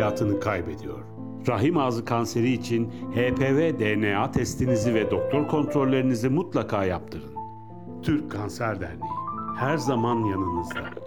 hayatını kaybediyor. Rahim ağzı kanseri için HPV DNA testinizi ve doktor kontrollerinizi mutlaka yaptırın. Türk Kanser Derneği her zaman yanınızda.